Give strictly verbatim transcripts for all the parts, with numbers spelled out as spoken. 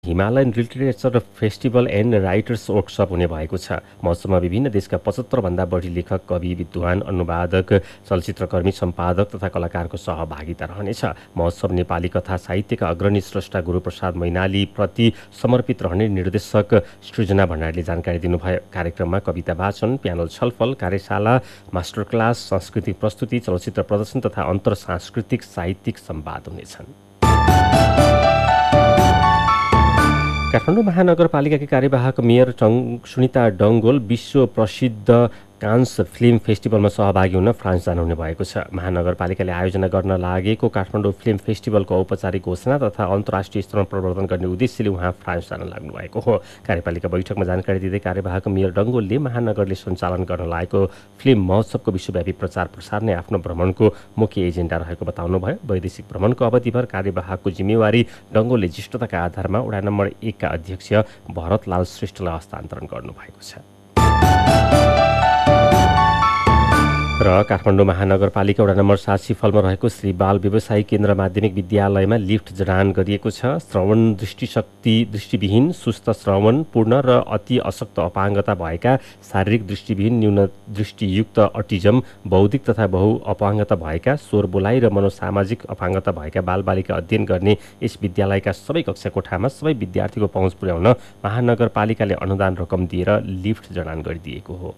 Himalayan literature festival and writers workshop हुने भएको छ। महोत्सवमा विभिन्न देशका पचहत्तर भन्दा बढी लेखक, कवि, विद्वान, अनुवादक, चलचित्रकर्मी, सम्पादक तथा कलाकारको सहभागिता रहनेछ। महोत्सव नेपाली कथा साहित्यका अग्रणी स्रष्टा गुरूप्रसाद मैनाली प्रति समर्पित रहने निर्देशक सृजना भण्डारीले जानकारी दिनुभयो। कार्यक्रममा कविता वाचन, प्यानल छलफल, कार्यशाला, मास्टर क्लास, सांस्कृतिक प्रस्तुति, चलचित्र प्रदर्शन तथा अन्तर सांस्कृतिक साहित्यिक संवाद हुनेछन्। काठमाडौँ महानगरपालिकाकी कार्यवाहक मेयर सुनिता डङ्गोल विश्व प्रसिद्ध कान्स फिल्म फेस्टिभलमा सहभागी हुन फ्रान्स जानुहुने भएको छ। महानगरपालिकाले आयोजना गर्न लागेको काठमाडौँ फिल्म फेस्टिभलको औपचारिक घोषणा तथा अन्तर्राष्ट्रिय स्तरमा प्रवर्धन गर्ने उद्देश्यले उहाँ फ्रान्स जान लाग्नु भएको हो। कार्यपालिका बैठकमा जानकारी दिँदै कार्यवाहक मेयर डङ्गोलले महानगरले सञ्चालन गर्न लागेको फिल्म महोत्सवको विश्वव्यापी प्रचार प्रसार नै आफ्नो भ्रमणको मुख्य एजेन्डा रहेको बताउनुभयो। वैदेशिक भ्रमणको अवधिभर कार्यवाहकको जिम्मेवारी डङ्गोलले ज्येष्ठताका आधारमा वडा नम्बर एकका अध्यक्ष भरतलाल श्रेष्ठलाई हस्तान्तरण गर्नुभएको छ। र काठमाडौँ महानगरपालिका वडा नम्बर सात सिफलमा रहेको श्री बाल व्यवसायी केन्द्र माध्यमिक विद्यालयमा लिफ्ट जडान गरिएको छ। श्रवण दृष्टिशक्ति दृष्टिविहीन, सुस्त श्रवण पूर्ण र अति अशक्त अपाङ्गता भएका, शारीरिक दृष्टिविहीन, न्यून दृष्टियुक्त अटिजम, बौद्धिक तथा बहु अपाङ्गता भएका, स्वर बोलाइ र मनोसामाजिक अपाङ्गता भएका बालबालिका अध्ययन गर्ने यस विद्यालयका सबै कक्षा कोठामा सबै विद्यार्थीको पहुँच पुर्याउन महानगरपालिकाले अनुदान रकम दिएर लिफ्ट जडान गरिदिएको हो।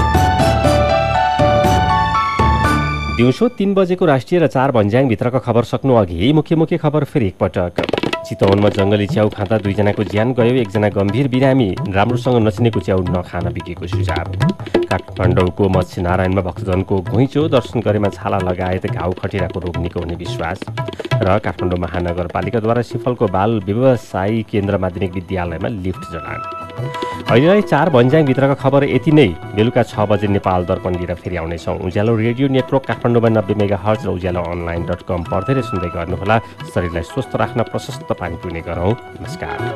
दिउँसो तीन बजेको राष्ट्रिय र चार भन्ज्याङभित्रका खबर सक्नु अघि मुख्य मुख्य खबर फेरि एकपटक। चितवनमा जङ्गली च्याउ खाँदा दुईजनाको ज्यान गयो, एकजना गम्भीर बिरामी, राम्रोसँग नचिनेको च्याउ नखान बिकेको सुझाव। काठमाडौँको मत्स्य नारायणमा भक्तजनको घुइँचो, दर्शन गरेमा छाला लगायत घाउ खटिराको रोग निको हुने विश्वास। र काठमाडौँ महानगरपालिकाद्वारा सिफलको बाल व्यवसायी केन्द्र माध्यमिक विद्यालयमा लिफ्ट जडान। अहिलेलाई चार भन्ज्याङभित्रका खबर यति नै। बेलुका छ बजे नेपाल दर्पण लिएर फेरि आउनेछौँ। उज्यालो रेडियो नेटवर्क काठमाडौँमा नब्बे मेगा हर्ज र उज्यालो अनलाइन डट कम पढ्दै र सुन्दै गर्नुहोला। शरीरलाई स्वस्थ राख्न प्रशस्त पानी पिउने गरौँ। नमस्कार।